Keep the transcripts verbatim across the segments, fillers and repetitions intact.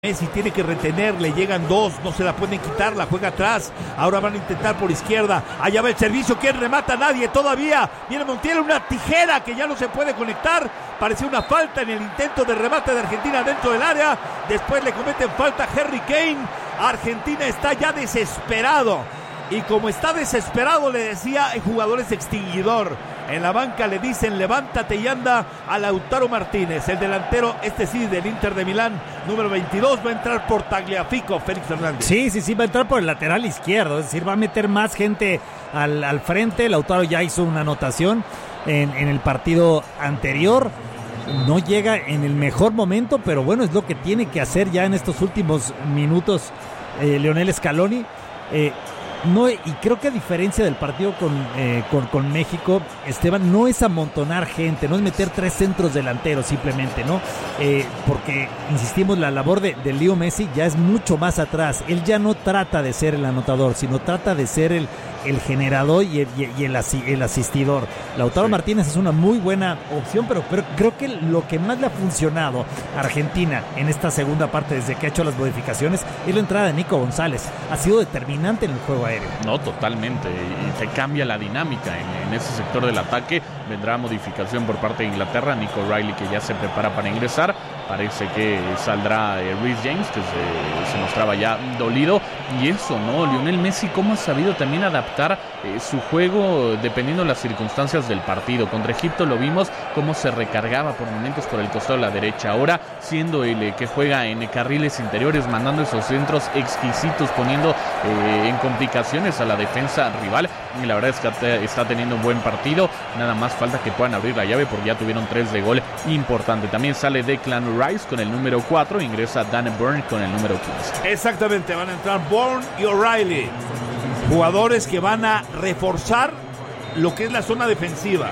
Messi tiene que retener, le llegan dos, no se la pueden quitar, la juega atrás, ahora van a intentar por izquierda, allá va el servicio, ¿quién remata? Nadie todavía, viene Montiel, una tijera que ya no se puede conectar, parecía una falta en el intento de remate de Argentina dentro del área, después le cometen falta a Harry Kane, Argentina está ya desesperado, y como está desesperado le decía, el jugador es extinguidor. En la banca le dicen levántate y anda a Lautaro Martínez, el delantero, este sí, del Inter de Milán, número veintidós, va a entrar por Tagliafico, Félix Fernández. Sí, sí, sí, va a entrar por el lateral izquierdo, es decir, va a meter más gente al, al frente. Lautaro ya hizo una anotación en, en el partido anterior, no llega en el mejor momento, pero bueno, es lo que tiene que hacer ya en estos últimos minutos eh, Lionel Scaloni. Eh, No, y creo que a diferencia del partido con, eh, con, con México, Esteban, no es amontonar gente, no es meter tres centros delanteros simplemente, ¿no? Eh, porque, insistimos, la labor de, de Leo Messi ya es mucho más atrás. Él ya no trata de ser el anotador, sino trata de ser el, el generador y el, y el, el asistidor. Lautaro sí. Martínez es una muy buena opción, pero, pero creo que lo que más le ha funcionado a Argentina en esta segunda parte, desde que ha hecho las modificaciones, es la entrada de Nico González. Ha sido determinante en el juego aéreo. No, totalmente, y te cambia la dinámica en, en ese sector del ataque. Vendrá modificación por parte de Inglaterra, Nico Riley, que ya se prepara para ingresar, parece que saldrá eh, Reece James, que se, se mostraba ya dolido, y eso, ¿no? Lionel Messi, cómo ha sabido también adaptar eh, su juego dependiendo de las circunstancias del partido. Contra Egipto lo vimos, cómo se recargaba por momentos por el costado de la derecha, ahora siendo el eh, que juega en carriles interiores, mandando esos centros exquisitos, poniendo eh, en complicaciones a la defensa rival, y la verdad es que te, está teniendo un buen partido. Nada más falta que puedan abrir la llave porque ya tuvieron tres de gol importante. También sale Declan Rice con el número cuatro, ingresa Dan Burn con el número quince. Exactamente, van a entrar Bourne y O'Reilly, jugadores que van a reforzar lo que es la zona defensiva.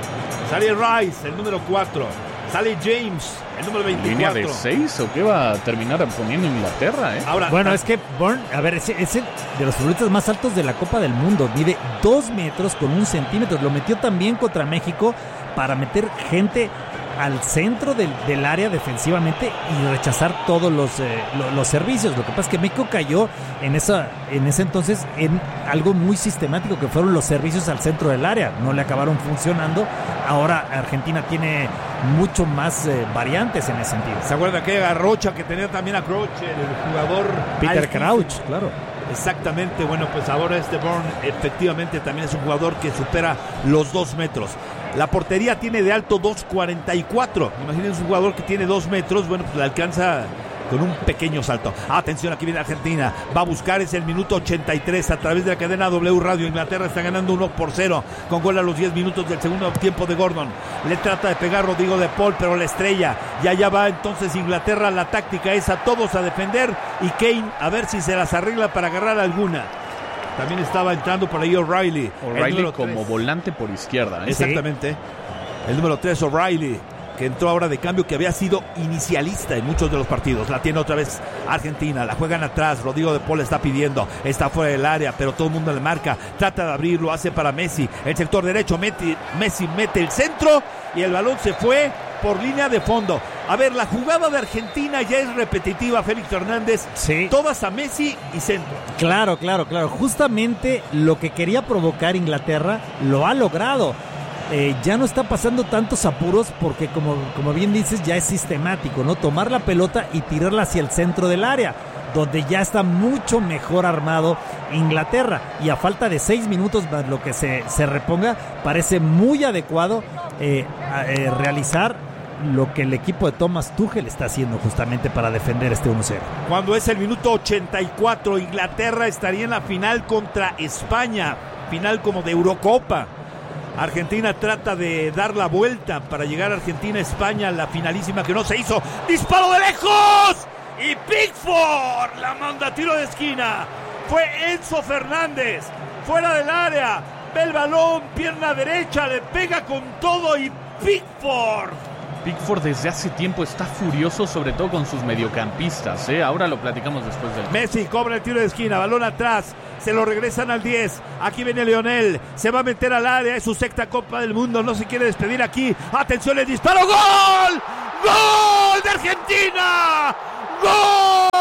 Sale Rice, el número cuatro, sale James, el número veinticuatro. ¿Línea de seis o qué va a terminar poniendo Inglaterra? ¿eh? Ahora, bueno, es que Bourne, a ver, es, es el de los futbolistas más altos de la Copa del Mundo. Mide dos metros con un centímetro. Lo metió también contra México para meter gente al centro del, del área defensivamente y rechazar todos los, eh, los, los servicios. Lo que pasa es que México cayó en, esa, en ese entonces en algo muy sistemático, que fueron los servicios al centro del área. No le acabaron funcionando. Ahora Argentina tiene mucho más eh, variantes en ese sentido. ¿Se acuerda aquella Rocha que tenía también a Crouch, el jugador Peter Crouch, claro? Exactamente, bueno, pues ahora este Bourne efectivamente también es un jugador que supera los dos metros. La portería tiene de alto dos cuarenta y cuatro. Imagínense un jugador que tiene dos metros, bueno, pues le alcanza con un pequeño salto. Atención, aquí viene Argentina, va a buscar, es el minuto ochenta y tres a través de la cadena W Radio. Inglaterra está ganando uno por cero con gol a los diez minutos del segundo tiempo de Gordon. Le trata de pegar Rodrigo de Paul, pero la estrella. Y allá va entonces Inglaterra, la táctica es a todos a defender y Kane a ver si se las arregla para agarrar alguna. También estaba entrando por ahí O'Reilly. O'Reilly como volante por izquierda. ¿eh? Exactamente. Sí. El número tres, O'Reilly, que entró ahora de cambio, que había sido inicialista en muchos de los partidos. La tiene otra vez Argentina, la juegan atrás, Rodrigo de Paul está pidiendo, está fuera del área, pero todo el mundo le marca, trata de abrirlo, hace para Messi, el sector derecho, mete, Messi mete el centro y el balón se fue por línea de fondo. A ver, la jugada de Argentina ya es repetitiva, Félix Fernández, sí. Todas a Messi y centro. Claro, claro, claro, justamente lo que quería provocar Inglaterra lo ha logrado. Eh, ya no está pasando tantos apuros porque, como, como bien dices, ya es sistemático, ¿no? Tomar la pelota y tirarla hacia el centro del área, donde ya está mucho mejor armado Inglaterra. Y a falta de seis minutos más lo que se, se reponga, parece muy adecuado eh, a, eh, realizar lo que el equipo de Thomas Tuchel está haciendo justamente para defender este uno cero. Cuando es el minuto ochenta y cuatro, Inglaterra estaría en la final contra España, final como de Eurocopa. Argentina trata de dar la vuelta para llegar a Argentina-España, la finalísima que no se hizo. ¡Disparo de lejos! Y Pickford la manda a tiro de esquina. Fue Enzo Fernández, fuera del área. Ve el balón, pierna derecha, le pega con todo y Pickford. Pickford desde hace tiempo está furioso, sobre todo con sus mediocampistas, ¿eh? Ahora lo platicamos después del... Messi cobra el tiro de esquina, balón atrás, se lo regresan al diez, aquí viene Lionel, se va a meter al área, es su sexta Copa del Mundo, no se quiere despedir aquí, atención, el disparo, ¡gol! ¡Gol de Argentina! ¡Gol!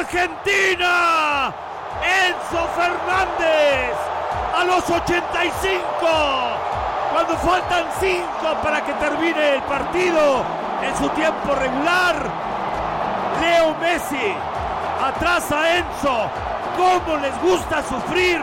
Argentina. Enzo Fernández a los ochenta y cinco, cuando faltan cinco para que termine el partido en su tiempo regular. Leo Messi atrás a Enzo. ¿Cómo les gusta sufrir?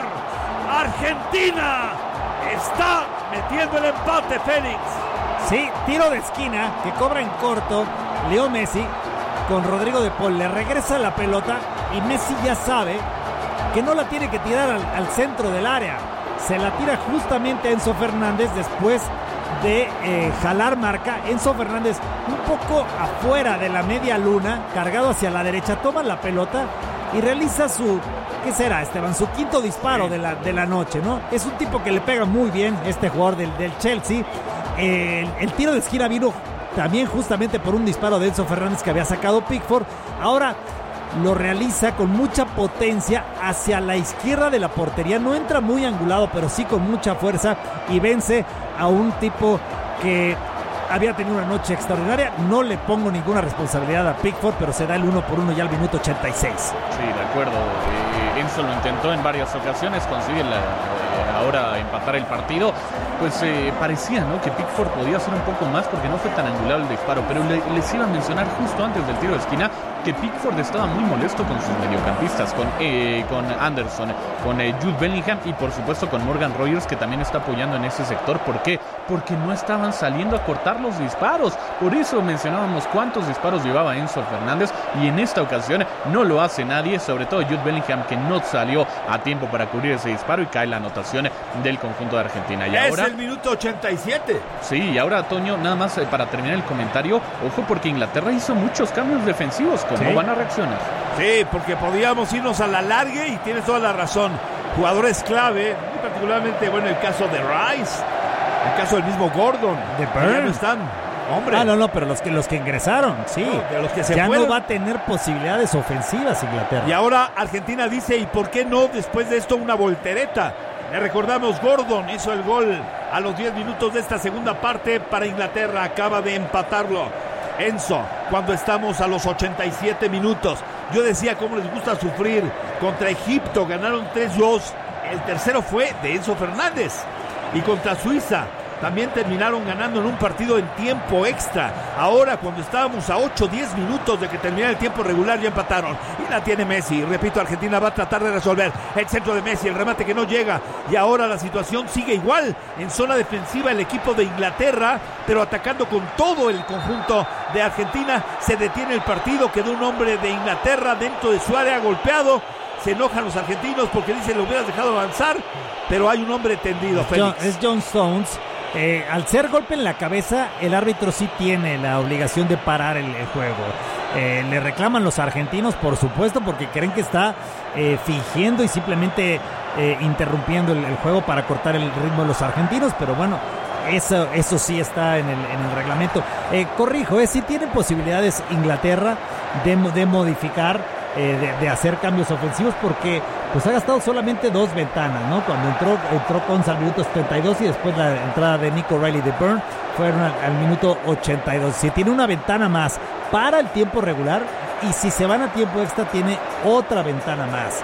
Argentina está metiendo el empate, Félix. Sí, tiro de esquina que cobra en corto Leo Messi con Rodrigo de Paul. Le regresa la pelota y Messi ya sabe que no la tiene que tirar al, al centro del área. Se la tira justamente a Enzo Fernández después de eh, jalar marca. Enzo Fernández un poco afuera de la media luna, cargado hacia la derecha, toma la pelota y realiza su, ¿qué será, Esteban? Su quinto disparo de la, de la noche, ¿no? Es un tipo que le pega muy bien, este jugador del, del Chelsea. El, el tiro de esquina vino también justamente por un disparo de Enzo Fernández que había sacado Pickford. Ahora lo realiza con mucha potencia hacia la izquierda de la portería. No entra muy angulado, pero sí con mucha fuerza, y vence a un tipo que había tenido una noche extraordinaria. No le pongo ninguna responsabilidad a Pickford, pero se da el uno por uno ya al minuto ochenta y seis. Sí, de acuerdo. Eh, Enzo lo intentó en varias ocasiones, consigue la, eh, ahora empatar el partido. Pues eh, parecía, ¿no?, que Pickford podía hacer un poco más porque no fue tan angulado el disparo, pero le, les iba a mencionar justo antes del tiro de esquina que Pickford estaba muy molesto con sus mediocampistas, con, eh, con Anderson, con eh, Jude Bellingham y por supuesto con Morgan Rogers, que también está apoyando en ese sector. ¿Por qué? Porque no estaban saliendo a cortar los disparos. Por eso mencionábamos cuántos disparos llevaba Enzo Fernández, y en esta ocasión no lo hace nadie, sobre todo Jude Bellingham, que no salió a tiempo para cubrir ese disparo, y cae la anotación del conjunto de Argentina. Y es ahora, el minuto ochenta y siete. Sí, y ahora, Toño, nada más eh, para terminar el comentario, ojo, porque Inglaterra hizo muchos cambios defensivos. ¿Cómo ¿Sí? van a reaccionar? Sí, porque podíamos irnos a la larga, y tienes toda la razón. Jugadores clave, muy particularmente, bueno, el caso de Rice, el caso del mismo Gordon, de ya Burn. no están. Hombre. Ah, no, no, pero los que, los que ingresaron, sí. No, de los que se ya fueron. no va a tener posibilidades ofensivas Inglaterra. Y ahora Argentina dice, ¿y por qué no después de esto una voltereta? Le recordamos, Gordon hizo el gol a los diez minutos de esta segunda parte para Inglaterra, acaba de empatarlo Enzo cuando estamos a los ochenta y siete minutos. Yo decía cómo les gusta sufrir. Contra Egipto ganaron tres dos, el tercero fue de Enzo Fernández, y contra Suiza también terminaron ganando en un partido en tiempo extra. Ahora, cuando estábamos a ocho diez minutos de que terminara el tiempo regular, ya empataron. Y la tiene Messi. Repito, Argentina va a tratar de resolver. El centro de Messi, el remate que no llega. Y ahora la situación sigue igual. En zona defensiva el equipo de Inglaterra, pero atacando con todo el conjunto de Argentina. Se detiene el partido. Quedó un hombre de Inglaterra dentro de su área golpeado. Se enojan los argentinos porque dicen, lo hubieras dejado avanzar. Pero hay un hombre tendido, Félix. Es John Stones. Eh, al ser golpe en la cabeza, el árbitro sí tiene la obligación de parar el, el juego. Eh, le reclaman los argentinos, por supuesto, porque creen que está eh, fingiendo y simplemente eh, interrumpiendo el, el juego para cortar el ritmo de los argentinos, pero bueno, eso, eso sí está en el, en el reglamento. Eh, corrijo, eh, sí tienen posibilidades Inglaterra de, de modificar, eh, de, de hacer cambios ofensivos, porque pues ha gastado solamente dos ventanas, ¿no? Cuando entró, entró Konsa al minuto setenta y dos y después la entrada de Nico Riley de Burn fueron al, al minuto ochenta y dos. Si tiene una ventana más para el tiempo regular, y si se van a tiempo extra tiene otra ventana más.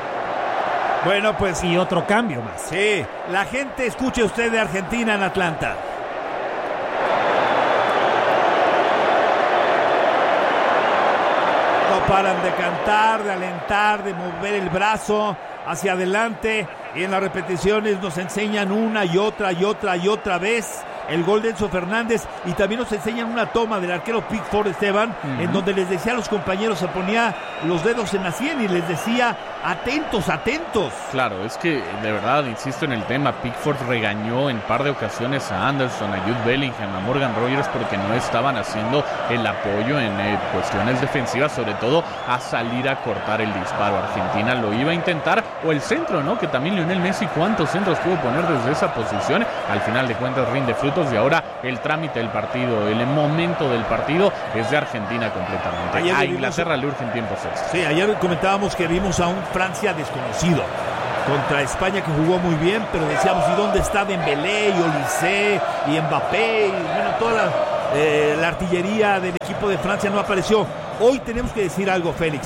Bueno, pues, y otro cambio más. Sí, la gente, escuche usted, de Argentina en Atlanta. No paran de cantar, de alentar, de mover el brazo hacia adelante, y en las repeticiones nos enseñan una y otra y otra y otra vez el gol de Enzo Fernández, y también nos enseñan una toma del arquero Pickford, Esteban, uh-huh. en donde les decía a los compañeros, se ponía los dedos en la sien y les decía, atentos, atentos. Claro, es que de verdad, insisto en el tema, Pickford regañó en par de ocasiones a Anderson, a Jude Bellingham, a Morgan Rogers, porque no estaban haciendo el apoyo en eh, cuestiones defensivas, sobre todo a salir a cortar el disparo. Argentina lo iba a intentar, o el centro, ¿no? Que también Lionel Messi, ¿cuántos centros pudo poner desde esa posición? Al final de cuentas rinde frutos, y ahora el trámite del partido, el momento del partido es de Argentina completamente. Ayer a Inglaterra vimos... le urgen tiempos extras. Sí, ayer comentábamos que vimos a un Francia desconocido contra España, que jugó muy bien, pero decíamos, ¿y dónde está Dembélé y Olise y Mbappé? Y bueno, toda la, eh, la artillería del equipo de Francia no apareció. Hoy tenemos que decir algo, Félix.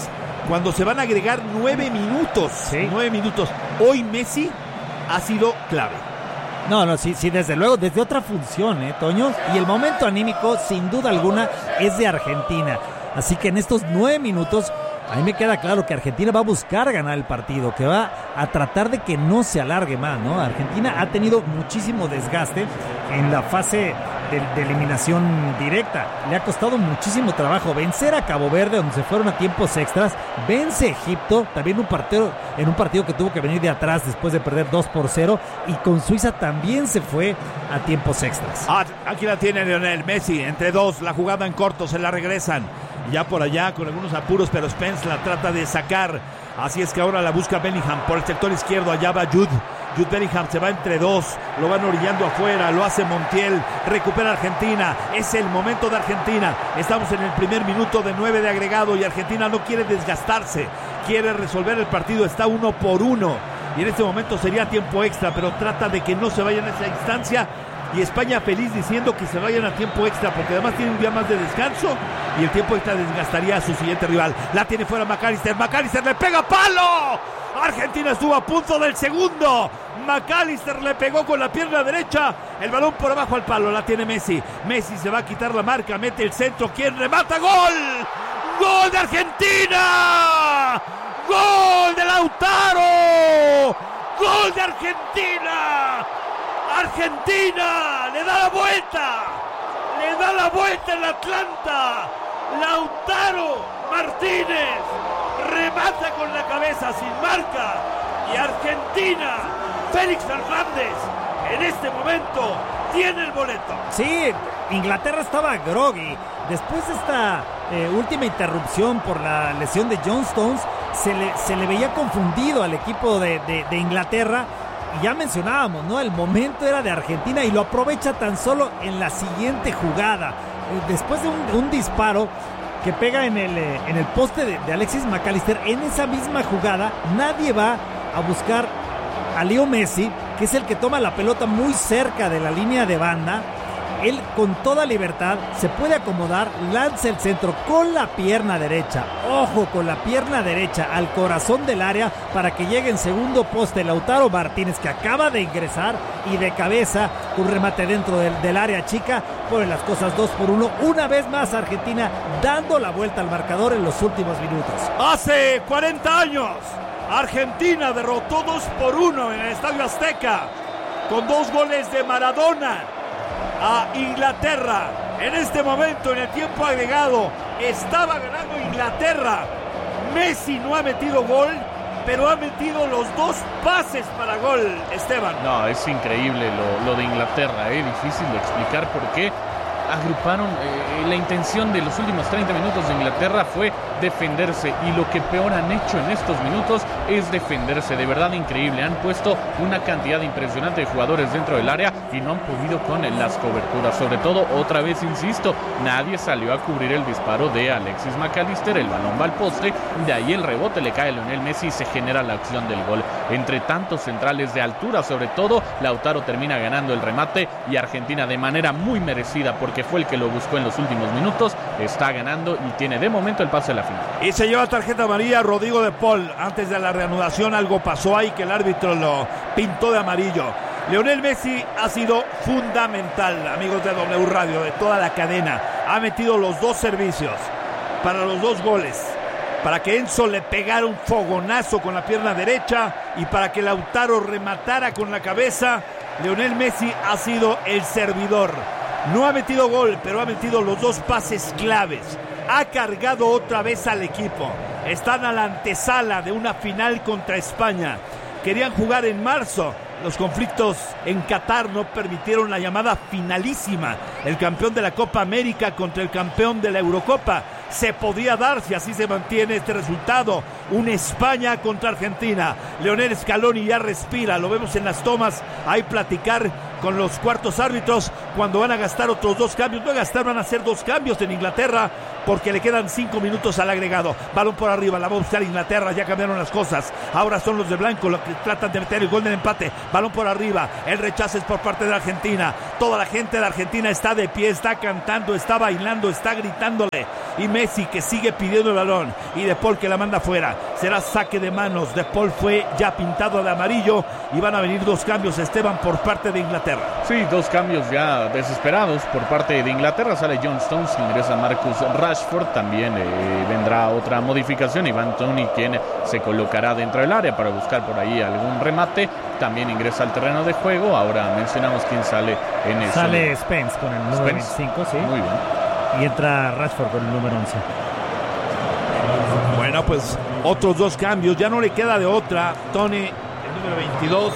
cuando se van a agregar nueve minutos. Sí. Nueve minutos. Hoy Messi ha sido clave. No, no, sí, sí, desde luego, desde otra función, ¿eh, Toño? Y el momento anímico, sin duda alguna, es de Argentina. Así que en estos nueve minutos, a mí me queda claro que Argentina va a buscar ganar el partido, que va a tratar de que no se alargue más, ¿no? Argentina ha tenido muchísimo desgaste en la fase de, de eliminación directa. Le ha costado muchísimo trabajo vencer a Cabo Verde, donde se fueron a tiempos extras. Vence a Egipto, también un partido, en un partido que tuvo que venir de atrás después de perder dos por cero. Y con Suiza también se fue a tiempos extras. Ah, aquí la tiene Lionel Messi, entre dos, la jugada en corto, se la regresan. Ya por allá con algunos apuros, pero Spence la trata de sacar. Así es que ahora la busca Bellingham por el sector izquierdo. Allá va Jude. Jude Bellingham se va entre dos. Lo van orillando afuera. Lo hace Montiel. Recupera Argentina. Es el momento de Argentina. Estamos en el primer minuto de nueve de agregado y Argentina no quiere desgastarse. Quiere resolver el partido. Está uno por uno. Y en este momento sería tiempo extra, pero trata de que no se vaya en esa instancia. Y España feliz diciendo que se vayan a tiempo extra, porque además tiene un día más de descanso y el tiempo extra desgastaría a su siguiente rival. La tiene fuera McAllister, McAllister le pega palo. Argentina estuvo a punto del segundo. McAllister le pegó con la pierna derecha, el balón por abajo al palo. La tiene Messi, Messi se va a quitar la marca, mete el centro, ¿quién remata? ¡Gol! ¡Gol de Argentina! ¡Gol de Lautaro! ¡Gol de Argentina! Argentina le da la vuelta, le da la vuelta en Atlanta. Lautaro Martínez remata con la cabeza sin marca y Argentina, Félix Fernández, en este momento tiene el boleto. Sí, Inglaterra estaba groggy. Después de esta eh, última interrupción por la lesión de John Stones, se le, se le veía confundido al equipo de, de, de Inglaterra. Y ya mencionábamos, ¿no? El momento era de Argentina y lo aprovecha tan solo en la siguiente jugada. Después de un, un disparo que pega en el, en el poste de, de Alexis McAllister, en esa misma jugada nadie va a buscar a Leo Messi, que es el que toma la pelota muy cerca de la línea de banda. Él con toda libertad se puede acomodar, lanza el centro con la pierna derecha, ojo, con la pierna derecha al corazón del área para que llegue en segundo poste Lautaro Martínez, que acaba de ingresar, y de cabeza un remate dentro del, del área chica. Ponen las cosas dos por uno, una vez más Argentina dando la vuelta al marcador en los últimos minutos. Hace cuarenta años Argentina derrotó dos por uno en el Estadio Azteca con dos goles de Maradona a Inglaterra. En este momento, en el tiempo agregado, estaba ganando Inglaterra. Messi no ha metido gol, pero ha metido los dos pases para gol, Esteban. No, es increíble lo, lo de Inglaterra, ¿eh? Difícil de explicar por qué. Agruparon, eh, la intención de los últimos treinta minutos de Inglaterra fue defenderse, y lo que peor han hecho en estos minutos es defenderse. De verdad increíble, han puesto una cantidad impresionante de jugadores dentro del área y no han podido con las coberturas. Sobre todo, otra vez insisto, nadie salió a cubrir el disparo de Alexis McAllister. El balón va al poste, de ahí el rebote le cae a Lionel Messi y se genera la acción del gol. Entre tantos centrales de altura, sobre todo, Lautaro termina ganando el remate y Argentina, de manera muy merecida, porque que fue el que lo buscó en los últimos minutos, está ganando y tiene de momento el pase a la final. Y se lleva tarjeta amarilla Rodrigo de Paul. Antes de la reanudación algo pasó ahí que el árbitro lo pintó de amarillo. Lionel Messi ha sido fundamental, amigos de W Radio, de toda la cadena. Ha metido los dos servicios para los dos goles, para que Enzo le pegara un fogonazo con la pierna derecha y para que Lautaro rematara con la cabeza. Lionel Messi ha sido el servidor. No ha metido gol, pero ha metido los dos pases claves. Ha cargado otra vez al equipo. Están a la antesala de una final contra España. Querían jugar en marzo. Los conflictos en Qatar no permitieron la llamada finalísima. El campeón de la Copa América contra el campeón de la Eurocopa. Se podría dar si así se mantiene este resultado. Un España contra Argentina. Lionel Scaloni ya respira. Lo vemos en las tomas. Ahí platicar con los cuartos árbitros cuando van a gastar otros dos cambios. No gastar, van a hacer dos cambios en Inglaterra porque le quedan cinco minutos al agregado. Balón por arriba, la va a buscar Inglaterra, ya cambiaron las cosas. Ahora son los de blanco los que tratan de meter el gol del empate. Balón por arriba, el rechazo es por parte de la Argentina. Toda la gente de la Argentina está de pie, está cantando, está bailando, está gritándole. Y Messi que sigue pidiendo el balón. Y De Paul que la manda fuera. Será saque de manos. De Paul fue ya pintado de amarillo. Y van a venir dos cambios, Esteban, por parte de Inglaterra. Sí, dos cambios ya desesperados por parte de Inglaterra. Sale John Stones, ingresa Marcus Rashford. También eh, vendrá otra modificación. Ivan Toney, quien se colocará dentro del área para buscar por ahí algún remate. También ingresa al terreno de juego. Ahora mencionamos quién sale en el... Sale Spence con el número Spence. veinticinco, sí. Muy bien. Y entra Rashford con el número once. Bueno, pues otros dos cambios. Ya no le queda de otra. Toney, el número veintidós,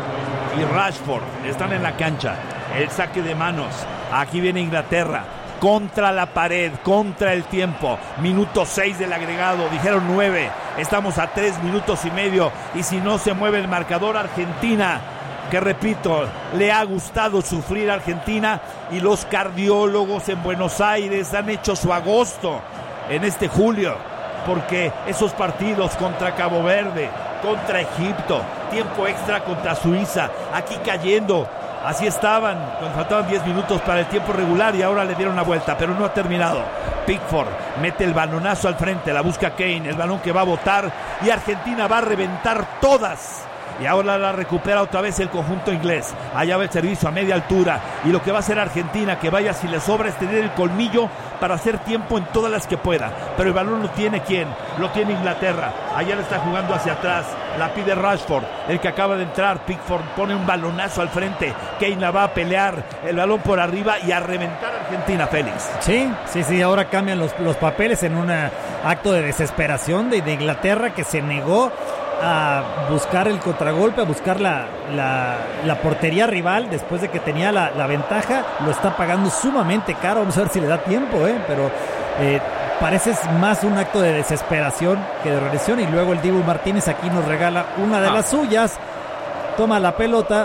y Rashford están en la cancha. El saque de manos. Aquí viene Inglaterra. Contra la pared, contra el tiempo. Minuto seis del agregado. Dijeron nueve. Estamos a tres minutos y medio. Y si no se mueve el marcador, Argentina, que repito, le ha gustado sufrir a Argentina, y los cardiólogos en Buenos Aires han hecho su agosto en este julio, porque esos partidos contra Cabo Verde, contra Egipto, tiempo extra contra Suiza, aquí cayendo, así estaban cuando faltaban diez minutos para el tiempo regular, y ahora le dieron la vuelta, pero no ha terminado. Pickford mete el balonazo al frente, la busca Kane, el balón que va a botar, y Argentina va a reventar todas. Y ahora la recupera otra vez el conjunto inglés. Allá va el servicio a media altura. Y lo que va a hacer Argentina, que vaya si le sobra, es tener el colmillo para hacer tiempo en todas las que pueda. Pero el balón lo tiene ¿quién? Lo tiene Inglaterra. Allá le está jugando hacia atrás. La pide Rashford, el que acaba de entrar. Pickford pone un balonazo al frente. Kane la va a pelear. El balón por arriba y a reventar a Argentina, Félix. Sí, sí, sí. Ahora cambian los, los papeles en un acto de desesperación de, de Inglaterra, que se negó a buscar el contragolpe, a buscar la, la, la portería rival después de que tenía la, la ventaja. Lo está pagando sumamente caro. Vamos a ver si le da tiempo, ¿eh? pero eh, parece más un acto de desesperación que de reacción. Y luego el Dibu Martínez aquí nos regala una de ah. las suyas. Toma la pelota,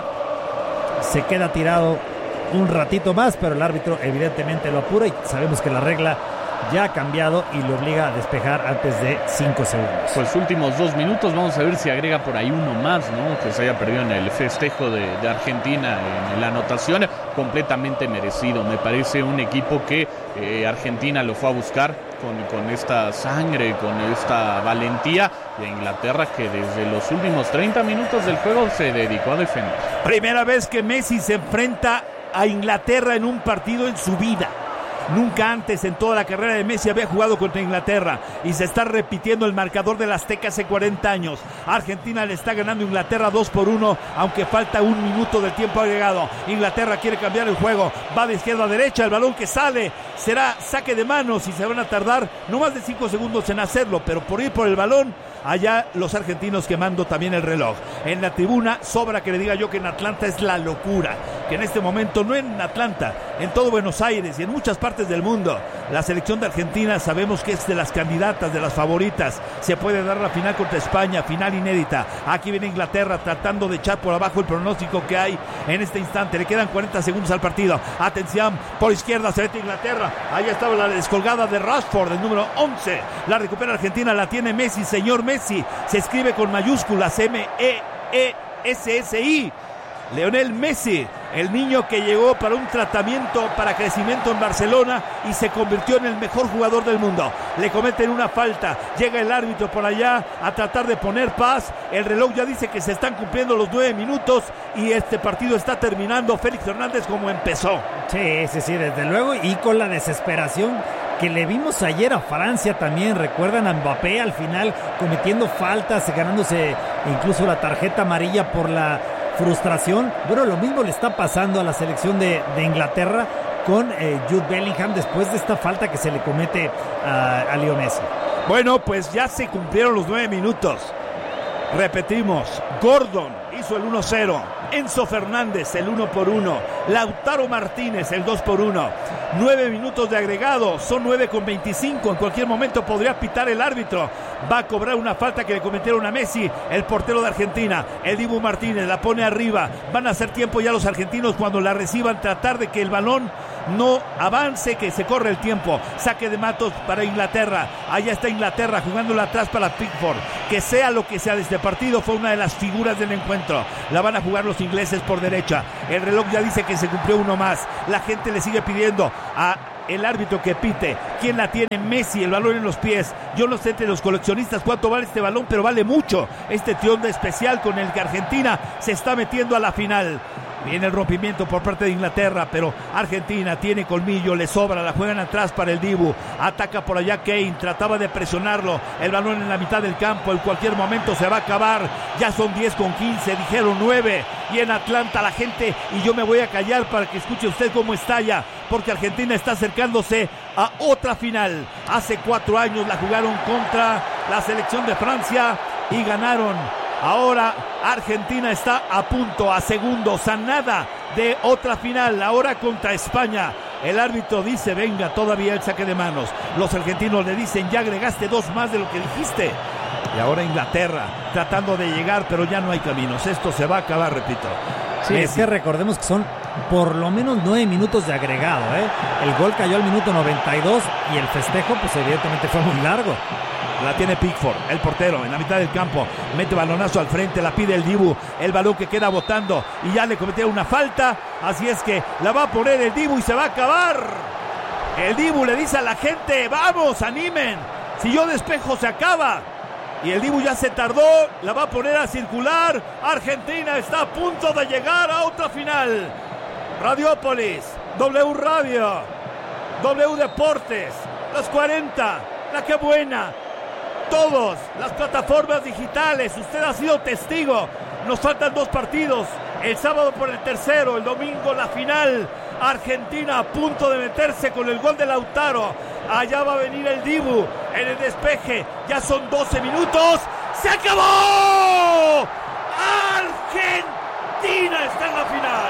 se queda tirado un ratito más, pero el árbitro evidentemente lo apura, y sabemos que la regla ya ha cambiado y le obliga a despejar antes de cinco segundos. Pues últimos dos minutos, vamos a ver si agrega por ahí uno más, ¿no? Que se haya perdido en el festejo de, de Argentina en la anotación. Completamente merecido, me parece un equipo que eh, Argentina lo fue a buscar con, con esta sangre, con esta valentía, y a Inglaterra, que desde los últimos treinta minutos del juego se dedicó a defender. Primera vez que Messi se enfrenta a Inglaterra en un partido en su vida. Nunca antes en toda la carrera de Messi había jugado contra Inglaterra, y se está repitiendo el marcador del Azteca hace cuarenta años. Argentina le está ganando a Inglaterra dos por uno, aunque falta un minuto del tiempo agregado. Inglaterra quiere cambiar el juego, va de izquierda a derecha, el balón que sale será saque de manos, y se van a tardar no más de cinco segundos en hacerlo, pero por ir por el balón, allá los argentinos quemando también el reloj. En la tribuna sobra que le diga yo que en Atlanta es la locura, que en este momento, no en Atlanta, en todo Buenos Aires y en muchas partes del mundo, la selección de Argentina sabemos que es de las candidatas, de las favoritas. Se puede dar la final contra España, final inédita. Aquí viene Inglaterra tratando de echar por abajo el pronóstico que hay en este instante. Le quedan cuarenta segundos al partido. Atención, por izquierda se mete Inglaterra. Ahí estaba la descolgada de Rashford, el número once. La recupera Argentina, la tiene Messi, señor Messi. Se escribe con mayúsculas M E E S S I. Lionel Messi, el niño que llegó para un tratamiento para crecimiento en Barcelona y se convirtió en el mejor jugador del mundo. Le cometen una falta, llega el árbitro por allá a tratar de poner paz. El reloj ya dice que se están cumpliendo los nueve minutos y este partido está terminando. Félix Hernández, como empezó. Sí, sí, sí, desde luego, y con la desesperación que le vimos ayer a Francia también. Recuerdan a Mbappé al final cometiendo faltas, ganándose incluso la tarjeta amarilla por la frustración. Bueno, lo mismo le está pasando a la selección de, de Inglaterra con eh, Jude Bellingham después de esta falta que se le comete a, a Leo Messi. Bueno, pues ya se cumplieron los nueve minutos. Repetimos, Gordon hizo el uno cero, Enzo Fernández el uno por uno, Lautaro Martínez el dos por uno, Nueve minutos de agregado, son nueve con veinticinco. En cualquier momento podría pitar el árbitro. Va a cobrar una falta que le cometieron a Messi, el portero de Argentina. El Dibu Martínez la pone arriba. Van a hacer tiempo ya los argentinos cuando la reciban, tratar de que el balón no avance, que se corre el tiempo. Saque de Matos para Inglaterra. Allá está Inglaterra jugándola atrás para Pickford. Que sea lo que sea de este partido, fue una de las figuras del encuentro. La van a jugar los ingleses por derecha. El reloj ya dice que se cumplió uno más. La gente le sigue pidiendo a el árbitro que pite. ¿Quién la tiene? Messi, el balón en los pies. Yo no sé entre los coleccionistas cuánto vale este balón, pero vale mucho. Este triunfo especial con el que Argentina se está metiendo a la final. Viene el rompimiento por parte de Inglaterra, pero Argentina tiene colmillo, le sobra, la juegan atrás para el Dibu. Ataca por allá Kane, trataba de presionarlo. El balón en la mitad del campo, en cualquier momento se va a acabar. Ya son diez con quince, dijeron nueve. Y en Atlanta la gente, y yo me voy a callar para que escuche usted cómo estalla, porque Argentina está acercándose a otra final. Hace cuatro años la jugaron contra la selección de Francia y ganaron. Ahora Argentina está a punto, a segundos, a nada de otra final, ahora contra España. El árbitro dice, venga, todavía el saque de manos. Los argentinos le dicen, ya agregaste dos más de lo que dijiste. Y ahora Inglaterra tratando de llegar, pero ya no hay caminos. Esto se va a acabar, repito. Sí, Messi. Es que recordemos que son por lo menos nueve minutos de agregado, ¿eh? El gol cayó al minuto noventa y dos y el festejo, pues evidentemente fue muy largo. La tiene Pickford, el portero, en la mitad del campo. Mete balonazo al frente, la pide el Dibu. El balón que queda botando y ya le cometieron una falta. Así es que la va a poner el Dibu y se va a acabar. El Dibu le dice a la gente, vamos, animen. Si yo despejo se acaba. Y el Dibu ya se tardó, la va a poner a circular. Argentina está a punto de llegar a otra final. Radiópolis, W Radio, W Deportes, los cuarenta, La Que Buena. Todos, las plataformas digitales, usted ha sido testigo. Nos faltan dos partidos, el sábado por el tercero, el domingo la final. Argentina a punto de meterse con el gol de Lautaro. Allá va a venir el Dibu en el despeje. Ya son doce minutos. ¡Se acabó! Argentina está en la final.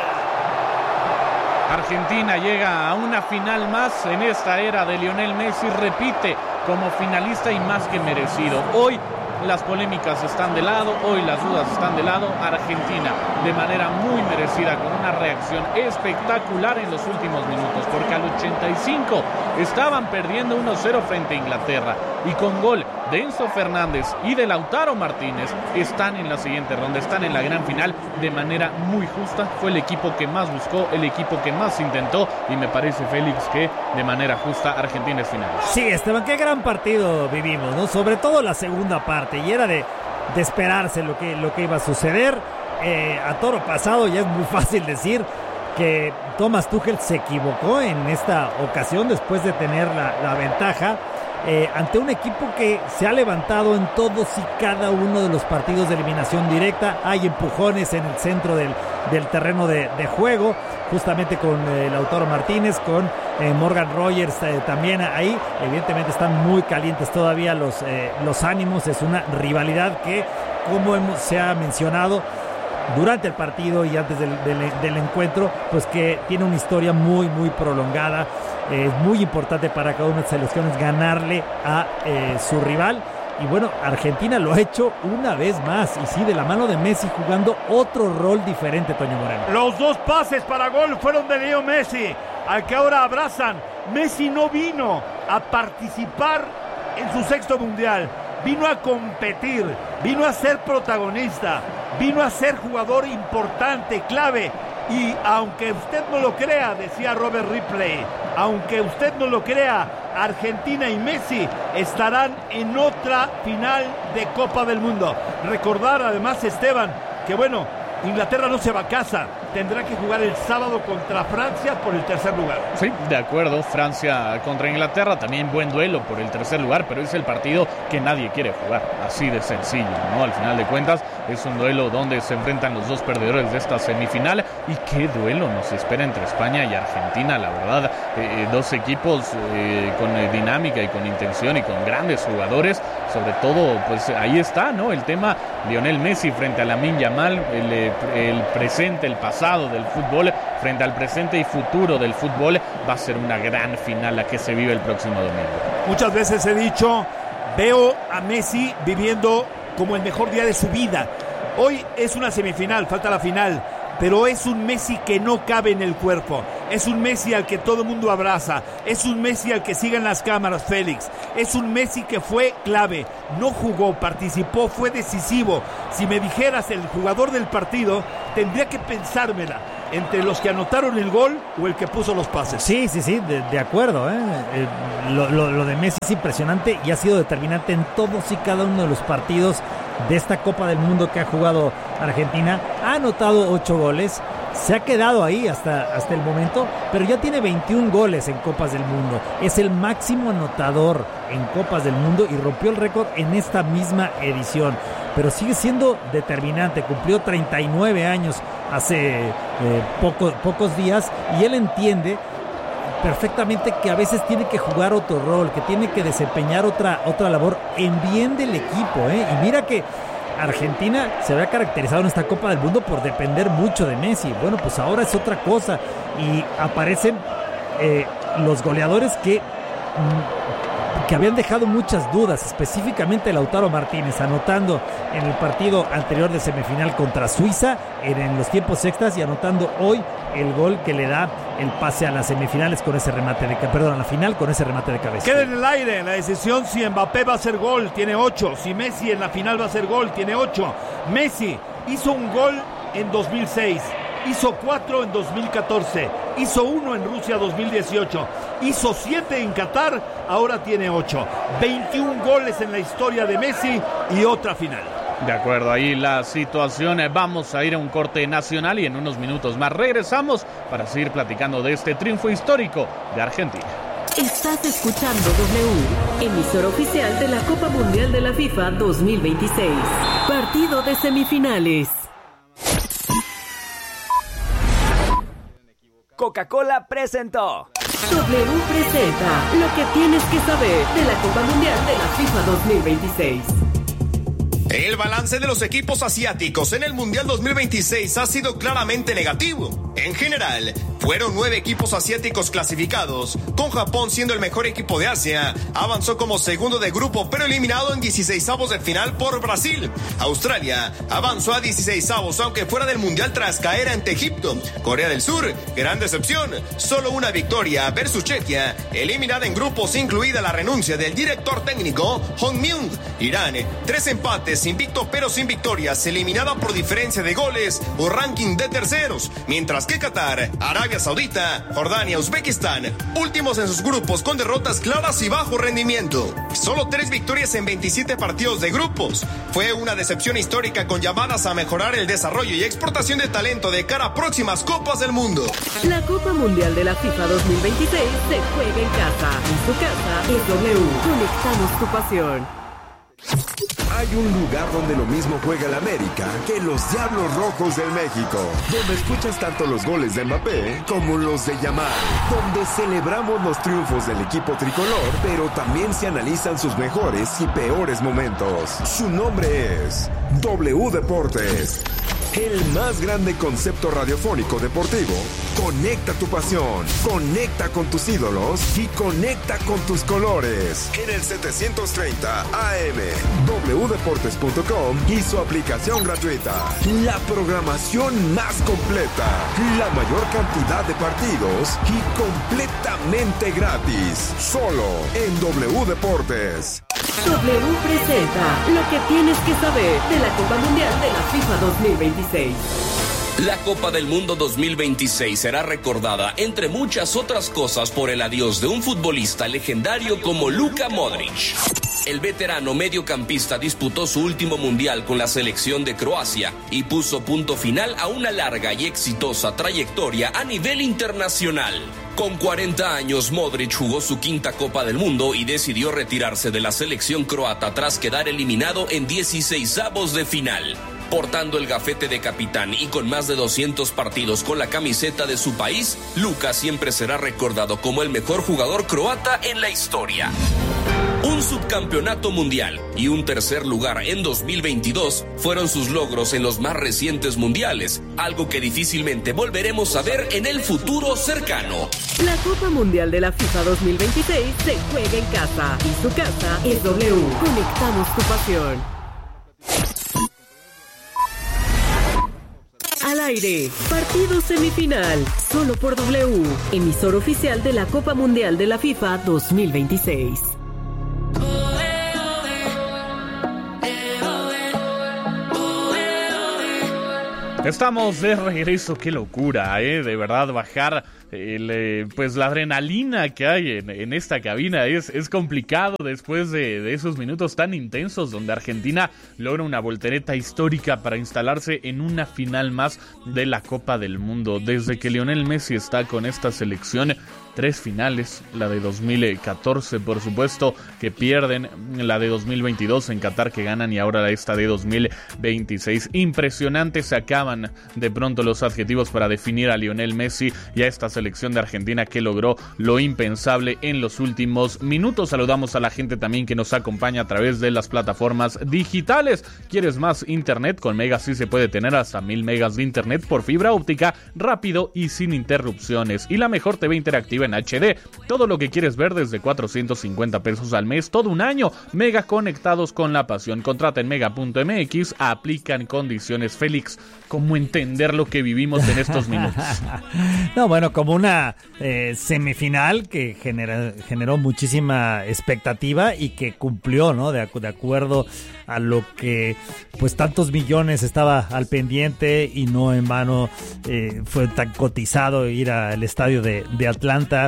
Argentina llega a una final más en esta era de Lionel Messi. Repite como finalista y más que merecido. Hoy las polémicas están de lado, hoy las dudas están de lado. Argentina de manera muy merecida, con una reacción espectacular en los últimos minutos, porque al ochenta y cinco estaban perdiendo uno cero frente a Inglaterra, y con gol de Enzo Fernández y de Lautaro Martínez están en la siguiente ronda, están en la gran final de manera muy justa. Fue el equipo que más buscó, el equipo que más intentó, y me parece, Félix, que de manera justa Argentina es final. Sí, Esteban, qué gran partido vivimos, ¿no? Sobre todo la segunda parte, y era de, de esperarse lo que, lo que iba a suceder. Eh, a toro pasado ya es muy fácil decir que Thomas Tuchel se equivocó en esta ocasión después de tener la, la ventaja eh, ante un equipo que se ha levantado en todos y cada uno de los partidos de eliminación directa. Hay empujones en el centro del, del terreno de, de juego, justamente con eh, Lautaro Martínez, con eh, Morgan Rogers eh, también ahí. Evidentemente están muy calientes todavía los, eh, los ánimos. Es una rivalidad que, como hemos, se ha mencionado durante el partido y antes del, del, del encuentro, pues que tiene una historia muy muy prolongada. Es eh, muy importante para cada una de las selecciones ganarle a eh, su rival, y bueno, Argentina lo ha hecho una vez más, y sí, de la mano de Messi, jugando otro rol diferente, Toño Moreno. Los dos pases para gol fueron de Leo Messi, al que ahora abrazan. Messi no vino a participar en su sexto mundial, vino a competir, vino a ser protagonista, vino a ser jugador importante, clave. Y aunque usted no lo crea, decía Robert Ripley, aunque usted no lo crea, Argentina y Messi estarán en otra final de Copa del Mundo. Recordar además, Esteban, que bueno, Inglaterra no se va a casa, tendrá que jugar el sábado contra Francia por el tercer lugar. Sí, de acuerdo, Francia contra Inglaterra, también buen duelo por el tercer lugar, pero es el partido que nadie quiere jugar, así de sencillo, ¿no? Al final de cuentas, es un duelo donde se enfrentan los dos perdedores de esta semifinal, y qué duelo nos espera entre España y Argentina, la verdad. Eh, dos equipos eh, con eh, dinámica y con intención y con grandes jugadores. sobre todo, pues ahí está, ¿no? El tema Lionel Messi frente a Lamine Yamal, el, el presente, el pasado del fútbol, frente al presente y futuro del fútbol, va a ser una gran final la que se vive el próximo domingo. Muchas veces he dicho, veo a Messi viviendo como el mejor día de su vida. Hoy es una semifinal, falta la final, pero es un Messi que no cabe en el cuerpo. Es un Messi al que todo el mundo abraza. Es un Messi al que siguen las cámaras, Félix. Es un Messi que fue clave. No jugó, participó, fue decisivo. Si me dijeras el jugador del partido, tendría que pensármela entre los que anotaron el gol o el que puso los pases. Sí, sí, sí, de, de acuerdo. ¿eh? Eh, lo, lo, lo de Messi es impresionante y ha sido determinante en todos y cada uno de los partidos de esta Copa del Mundo que ha jugado Argentina. Ha anotado ocho goles, se ha quedado ahí hasta, hasta el momento, pero ya tiene veintiún goles en Copas del Mundo. Es el máximo anotador en Copas del Mundo y rompió el récord en esta misma edición. Pero sigue siendo determinante, cumplió treinta y nueve años hace eh, poco, pocos días y él entiende perfectamente que a veces tiene que jugar otro rol, que tiene que desempeñar otra, otra labor en bien del equipo, ¿eh? Y mira que Argentina se había caracterizado en esta Copa del Mundo por depender mucho de Messi. Bueno, pues ahora es otra cosa y aparecen eh, los goleadores que, mm, que habían dejado muchas dudas, específicamente Lautaro Martínez, anotando en el partido anterior de semifinal contra Suiza en, en los tiempos extras y anotando hoy el gol que le da el pase a las semifinales con ese remate de perdón, a la final con ese remate de cabeza. Queda en el aire la decisión si Mbappé va a hacer gol, tiene ocho. Si Messi en la final va a hacer gol, tiene ocho. Messi hizo un gol en dos mil seis, hizo cuatro en dos mil catorce, hizo uno en Rusia dos mil dieciocho, hizo siete en Qatar, ahora tiene ocho. veintiún goles en la historia de Messi y otra final. De acuerdo, ahí la situación. Vamos a ir a un corte nacional y en unos minutos más regresamos para seguir platicando de este triunfo histórico de Argentina. Estás escuchando W, emisora oficial de la Copa Mundial de la FIFA dos mil veintiséis. Partido de semifinales. Coca-Cola presentó. W presenta lo que tienes que saber de la Copa Mundial de la FIFA dos mil veintiséis. El balance de los equipos asiáticos en el Mundial dos mil veintiséis ha sido claramente negativo. En general, fueron nueve equipos asiáticos clasificados, con Japón siendo el mejor equipo de Asia. Avanzó como segundo de grupo, pero eliminado en dieciseisavos de final por Brasil. Australia avanzó a dieciseisavos, aunque fuera del Mundial tras caer ante Egipto. Corea del Sur, gran decepción, solo una victoria versus Chequia, eliminada en grupos, incluida la renuncia del director técnico Hong Myung. Irán, tres empates, invicto pero sin victorias, eliminada por diferencia de goles o ranking de terceros, mientras que Qatar, Arabia Saudita, Jordania, Uzbekistán, últimos en sus grupos con derrotas claras y bajo rendimiento. Solo tres victorias en veintisiete partidos de grupos. Fue una decepción histórica con llamadas a mejorar el desarrollo y exportación de talento de cara a próximas Copas del Mundo. La Copa Mundial de la FIFA dos mil veintiséis se juega en casa. En tu casa es W. Conectamos tu pasión. Hay un lugar donde lo mismo juega el América que los Diablos Rojos del México, donde escuchas tanto los goles de Mbappé como los de Yamal, donde celebramos los triunfos del equipo tricolor, pero también se analizan sus mejores y peores momentos. Su nombre es W Deportes, el más grande concepto radiofónico deportivo. Conecta tu pasión, conecta con tus ídolos y conecta con tus colores. En el setecientos treinta A M, w deportes punto com y su aplicación gratuita. La programación más completa, la mayor cantidad de partidos y completamente gratis. Solo en W Deportes. W presenta lo que tienes que saber de la Copa Mundial de la FIFA dos mil veintiséis. La Copa del Mundo dos mil veintiséis será recordada, entre muchas otras cosas, por el adiós de un futbolista legendario como Luka Modric. El veterano mediocampista disputó su último mundial con la selección de Croacia y puso punto final a una larga y exitosa trayectoria a nivel internacional. Con cuarenta años, Modric jugó su quinta Copa del Mundo y decidió retirarse de la selección croata tras quedar eliminado en dieciseisavos de final. Portando el gafete de capitán y con más de doscientos partidos con la camiseta de su país, Luka siempre será recordado como el mejor jugador croata en la historia. Un subcampeonato mundial y un tercer lugar en dos mil veintidós fueron sus logros en los más recientes mundiales, algo que difícilmente volveremos a ver en el futuro cercano. La Copa Mundial de la FIFA dos mil veintiséis se juega en casa y su casa es W. Conectamos tu pasión. Al aire, partido semifinal, solo por W, emisor oficial de la Copa Mundial de la FIFA dos mil veintiséis. Estamos de regreso, qué locura, ¿eh? De verdad, bajar el, eh, pues la adrenalina que hay en, en esta cabina es, es complicado después de, de esos minutos tan intensos donde Argentina logra una voltereta histórica para instalarse en una final más de la Copa del Mundo. Desde que Lionel Messi está con esta selección, tres finales, la de dos mil catorce por supuesto que pierden, la de dos mil veintidós en Qatar que ganan y ahora esta de dos mil veintiséis. Impresionante, se acaban de pronto los adjetivos para definir a Lionel Messi y a esta selección de Argentina que logró lo impensable en los últimos minutos. Saludamos a la gente también que nos acompaña a través de las plataformas digitales. ¿Quieres más internet? Con Mega sí se puede tener hasta mil megas de internet por fibra óptica, rápido y sin interrupciones. Y la mejor T V interactiva en H D. Todo lo que quieres ver desde cuatrocientos cincuenta pesos al mes, todo un año. Mega, conectados con la pasión. Contrata en mega punto m x, aplican condiciones. Félix, ¿cómo entender lo que vivimos en estos minutos? No, bueno, como una eh, semifinal que genera, generó muchísima expectativa y que cumplió, ¿no? De, de acuerdo a lo que pues tantos millones estaba al pendiente y no en vano eh, fue tan cotizado ir al estadio de, de Atlanta.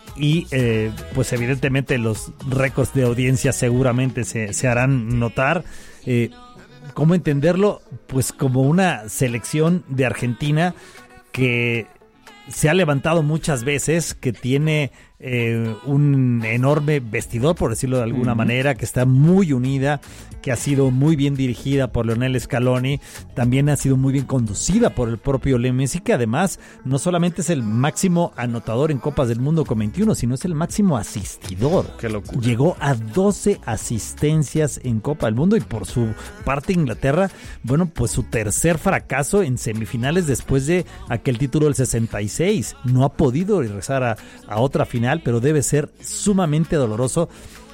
Y eh, pues evidentemente los récords de audiencia seguramente se, se harán notar. Eh, ¿Cómo entenderlo? Pues como una selección de Argentina que se ha levantado muchas veces, que tiene eh, un enorme vestidor, por decirlo de alguna uh-huh. manera, que está muy unida, que ha sido muy bien dirigida por Lionel Scaloni, también ha sido muy bien conducida por el propio Leo Messi, que además no solamente es el máximo anotador en Copas del Mundo con veintiuno, sino es el máximo asistidor. Qué locura. Llegó a doce asistencias en Copa del Mundo y por su parte Inglaterra, bueno, pues su tercer fracaso en semifinales después de aquel título del sesenta y seis. No ha podido regresar a, a otra final, pero debe ser sumamente doloroso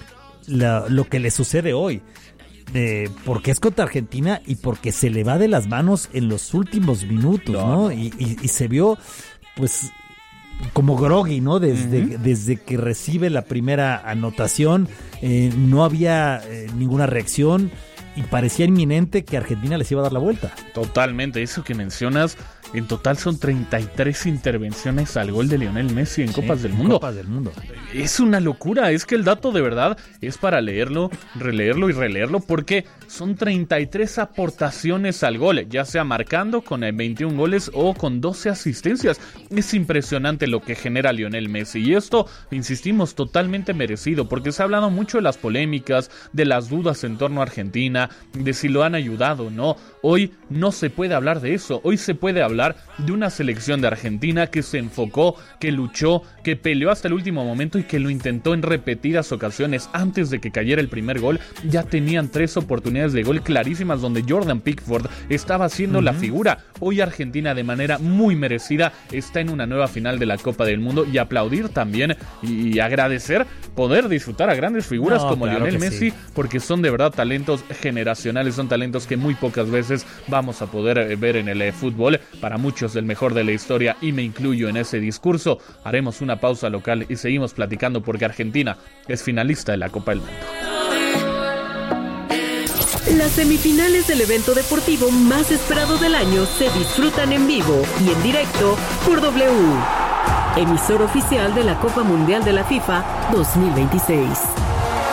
la, lo que le sucede hoy. Eh, porque es contra Argentina y porque se le va de las manos en los últimos minutos, ¿no? ¿no? Y, y, y se vio, pues, como groggy, ¿no? Desde, uh-huh. desde que recibe la primera anotación, eh, no había eh, ninguna reacción y parecía inminente que Argentina les iba a dar la vuelta. Totalmente, eso que mencionas. En total son treinta y tres intervenciones al gol de Lionel Messi en sí, Copas del Mundo. Copas del Mundo. Es una locura, es que el dato de verdad es para leerlo, releerlo y releerlo, porque son treinta y tres aportaciones al gol, ya sea marcando con veintiún goles o con doce asistencias. Es impresionante lo que genera Lionel Messi y esto, insistimos, totalmente merecido, porque se ha hablado mucho de las polémicas, de las dudas en torno a Argentina, de si lo han ayudado o no. Hoy no se puede hablar de eso, hoy se puede hablar de una selección de Argentina que se enfocó, que luchó, que peleó hasta el último momento y que lo intentó en repetidas ocasiones. Antes de que cayera el primer gol, ya tenían tres oportunidades de gol clarísimas donde Jordan Pickford estaba haciendo uh-huh. la figura. Hoy Argentina, de manera muy merecida, está en una nueva final de la Copa del Mundo, y aplaudir también y agradecer poder disfrutar a grandes figuras no, como claro Lionel Messi, sí. porque son de verdad talentos generacionales, son talentos que muy pocas veces vamos a poder ver en el fútbol. Para muchos el mejor de la historia, y me incluyo en ese discurso. Haremos una pausa local y seguimos platicando porque Argentina es finalista de la Copa del Mundo. Las semifinales del evento deportivo más esperado del año se disfrutan en vivo y en directo por W, emisor oficial de la Copa Mundial de la FIFA dos mil veintiséis.